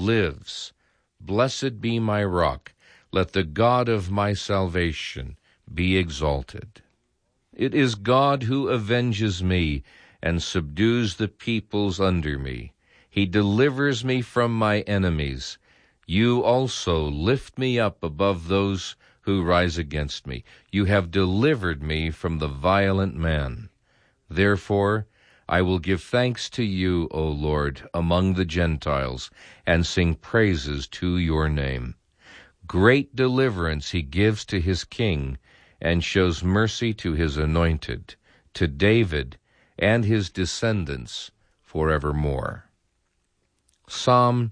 lives. Blessed be my rock. Let the God of my salvation be exalted. It is God who avenges me and subdues the peoples under me. He delivers me from my enemies. You also lift me up above those who rise against me. You have delivered me from the violent man. Therefore, I will give thanks to you, O Lord, among the Gentiles, and sing praises to your name. Great deliverance he gives to his king, and shows mercy to his anointed, to David and his descendants forevermore. Psalm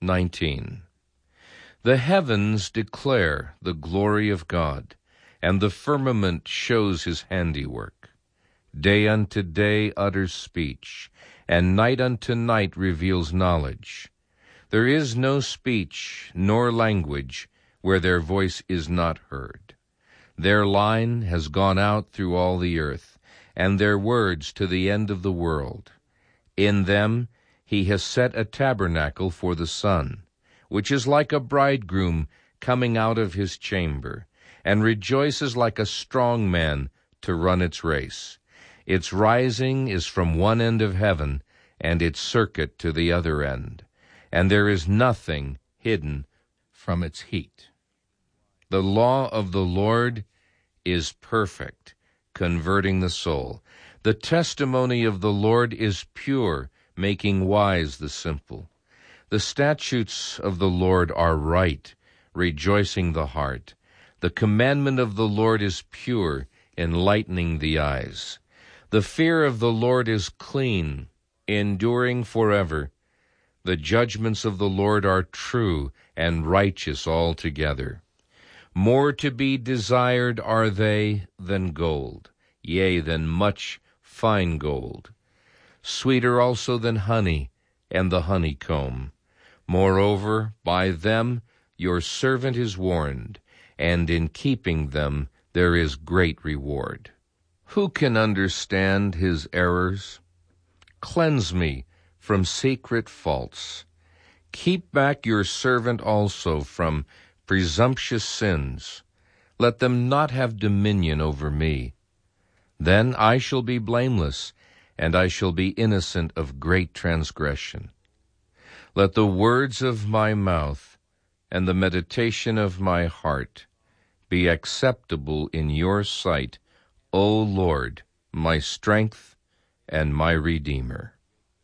19. The heavens declare the glory of God, and the firmament shows his handiwork. Day unto day utters speech, and night unto night reveals knowledge. There is no speech nor language where their voice is not heard. Their line has gone out through all the earth, and their words to the end of the world. In them he has set a tabernacle for the sun, which is like a bridegroom coming out of his chamber, and rejoices like a strong man to run its race. Its rising is from one end of heaven, and its circuit to the other end, and there is nothing hidden from its heat. The law of the Lord is perfect, converting the soul. The testimony of the Lord is pure, making wise the simple. The statutes of the Lord are right, rejoicing the heart. The commandment of the Lord is pure, enlightening the eyes. The fear of the Lord is clean, enduring forever. The judgments of the Lord are true and righteous altogether. More to be desired are they than gold, yea, than much fine gold. Sweeter also than honey and the honeycomb. Moreover, by them your servant is warned, and in keeping them there is great reward. Who can understand his errors? Cleanse me from secret faults. Keep back your servant also from presumptuous sins. Let them not have dominion over me. Then I shall be blameless, and I shall be innocent of great transgression. Let the words of my mouth and the meditation of my heart be acceptable in your sight, O Lord, my strength and my Redeemer.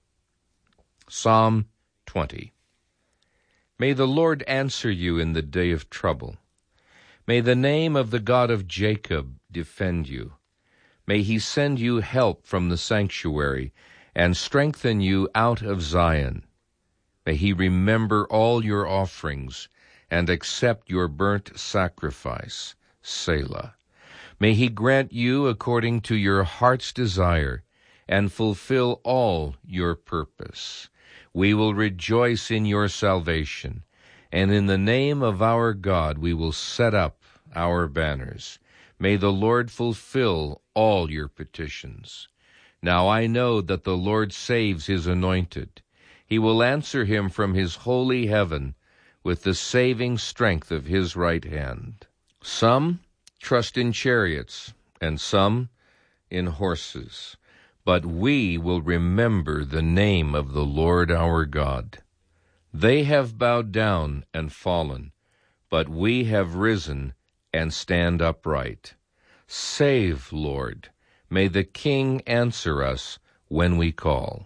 Psalm 20. May the Lord answer you in the day of trouble. May the name of the God of Jacob defend you. May he send you help from the sanctuary and strengthen you out of Zion. May he remember all your offerings and accept your burnt sacrifice. Selah. May he grant you according to your heart's desire and fulfill all your purpose. We will rejoice in your salvation, and in the name of our God we will set up our banners. May the Lord fulfill all your petitions. Now I know that the Lord saves his anointed. He will answer him from his holy heaven with the saving strength of his right hand. Some trust in chariots, and some in horses, but we will remember the name of the Lord our God. They have bowed down and fallen, but we have risen and stand upright. Save, Lord. May the King answer us when we call.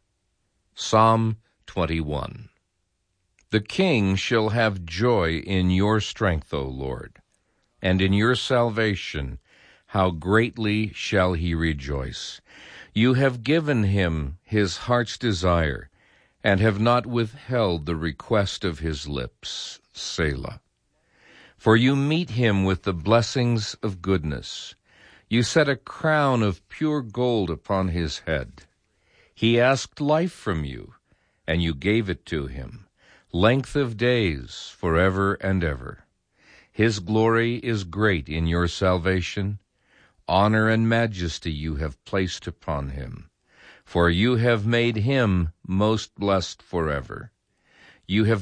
Psalm 21. The King shall have joy in your strength, O Lord, and in your salvation how greatly shall he rejoice. You have given him his heart's desire, and have not withheld the request of his lips. Selah. For you meet him with the blessings of goodness. You set a crown of pure gold upon his head. He asked life from you, and you gave it to him, length of days forever and ever. His glory is great in your salvation. Honor and majesty you have placed upon him, for you have made him most blessed forever. You have